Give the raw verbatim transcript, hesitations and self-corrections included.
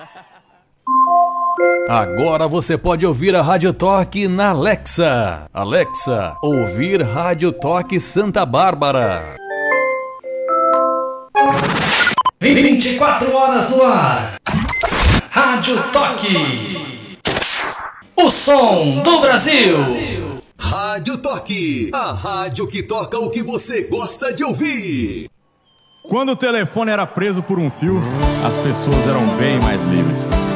Agora você pode ouvir a Rádio Toque na Alexa. Alexa, ouvir Rádio Toque Santa Bárbara. vinte e quatro horas no ar. Rádio Toque. O som do Brasil. Rádio Toque, a rádio que toca o que você gosta de ouvir. Quando o telefone era preso por um fio, as pessoas eram bem mais livres.